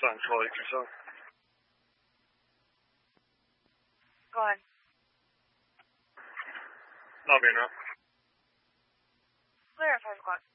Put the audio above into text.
Central 827. Go ahead. I'll be now. Clear at 5 o'clock.